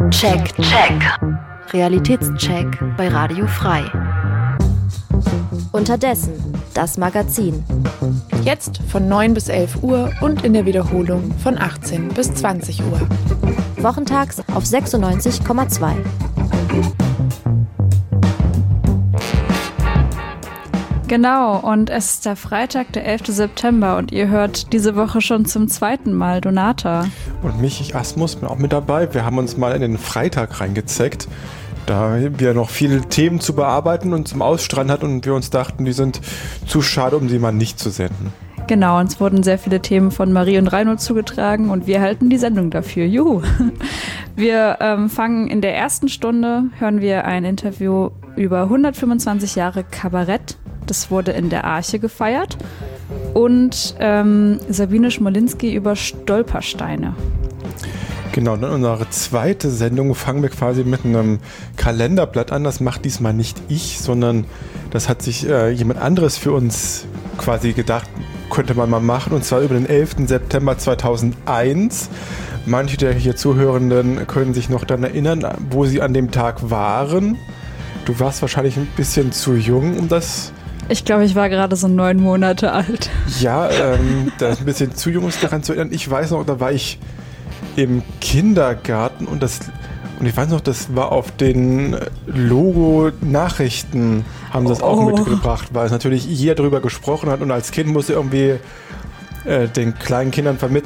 Check. Realitätscheck bei Radio Frei. Unterdessen, das Magazin. Jetzt von 9 bis 11 Uhr und in der Wiederholung von 18 bis 20 Uhr. Wochentags auf 96,2. Genau, und es ist der Freitag, der 11. September und ihr hört diese Woche schon zum zweiten Mal Donata. Und mich, ich Asmus, bin auch mit dabei. Wir haben uns mal in den Freitag reingezeckt, da wir noch viele Themen zu bearbeiten und zum Ausstrahlen hatten und wir uns dachten, die sind zu schade, um sie mal nicht zu senden. Genau, uns wurden sehr viele Themen von Marie und Reino zugetragen und wir halten die Sendung dafür. Juhu! Wir fangen in der ersten Stunde, hören wir ein Interview über 125 Jahre Kabarett. Das wurde in der Arche gefeiert. Und Sabine Schmolinski über Stolpersteine. Genau, und in unserer zweite Sendung fangen wir quasi mit einem Kalenderblatt an. Das macht diesmal nicht ich, sondern das hat sich jemand anderes für uns quasi gedacht, könnte man mal machen. Und zwar über den 11. September 2001. Manche der hier Zuhörenden können sich noch daran erinnern, wo sie an dem Tag waren. Du warst wahrscheinlich ein bisschen zu jung, um das... Ich glaube, ich war gerade so 9 Monate alt. Ja, da ist ein bisschen zu jung, uns daran zu erinnern. Ich weiß noch, da war ich im Kindergarten und ich weiß noch, das war auf den Logo-Nachrichten, haben sie das auch mitgebracht, weil es natürlich jeder drüber gesprochen hat und als Kind musste irgendwie den kleinen Kindern vermitteln,